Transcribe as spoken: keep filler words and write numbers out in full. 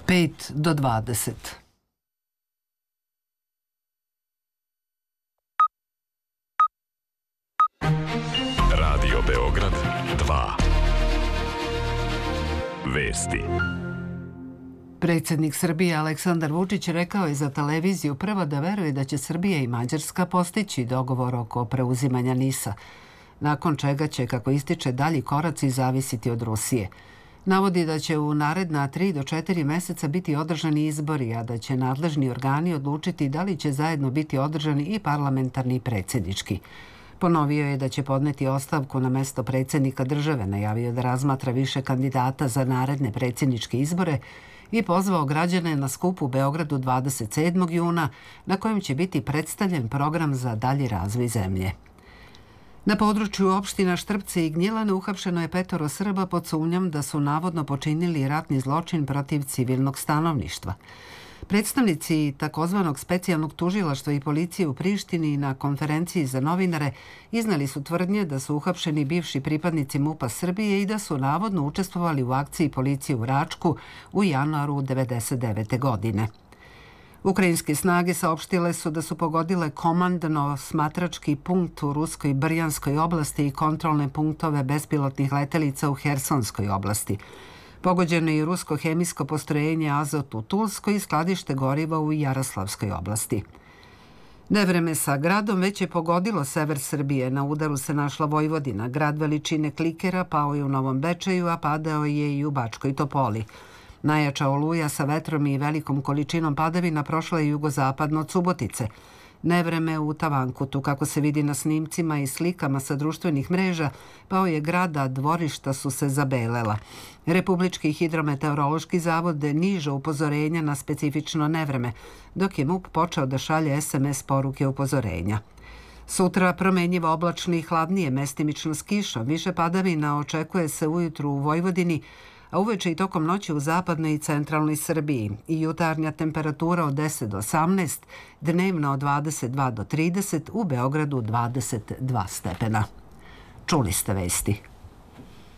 pet do dvadeset. Radio Beograd dva. Vesti. Predsjednik Srbije Aleksandar Vučić rekao je za televiziju Prva da veruje da će Srbija i Mađarska postići dogovor oko preuzimanja NIS-a, nakon čega će, kako ističe, dalji koraci zavisiti od Rusije. Navodi da će u naredna tri do četiri meseca biti održani izbori, a da će nadležni organi odlučiti da li će zajedno biti održani i parlamentarni i predsjednički. Ponovio je da će podneti ostavku na mesto predsjednika države, najavio da razmatra više kandidata za naredne predsjedničke izbore i pozvao građane na skup u Beogradu dvadeset sedmog juna, na kojem će biti predstavljen program za dalji razvoj zemlje. Na području opština Štrpce i Gnjilane uhapšeno je petoro Srba pod sumnjom da su navodno počinili ratni zločin protiv civilnog stanovništva. Predstavnici takozvanog specijalnog tužilaštva i policije u Prištini na konferenciji za novinare iznali su tvrdnje da su uhapšeni bivši pripadnici MUP-a Srbije i da su navodno učestvovali u akciji policije u Račku u januaru devedeset devete. godine. Ukrajinske snage saopštile su da su pogodile komandno-smatrački punkt u ruskoj Brjanskoj oblasti i kontrolne punktove bespilotnih letelica u Hersonskoj oblasti. Pogođeno je i rusko hemijsko postrojenje Azot u Tulskoj i skladište goriva u Jaroslavskoj oblasti. Nevreme sa gradom već je pogodilo sever Srbije. Na udaru se našla Vojvodina. Grad veličine klikera pao je u Novom Bečeju, a padao je i u Bačkoj Topoli. Najjača oluja sa vetrom i velikom količinom padavina prošla je jugozapadno od Subotice. Nevreme u Tavankutu, kako se vidi na snimcima i slikama sa društvenih mreža, pao je grad, a dvorišta su se zabelela. Republički hidrometeorološki zavod niže upozorenja na specifično nevreme, dok je MUP počeo da šalje es em es poruke upozorenja. Sutra promenjivo oblačno i hladnije, mestimično s kišom, više padavina očekuje se ujutru u Vojvodini, a uveče i tokom noći u zapadnoj i centralnoj Srbiji. I jutarnja temperatura od deset do osamnaest, dnevna od dvadeset dva do trideset, u Beogradu dvadeset dva stepena. Čuli ste vesti.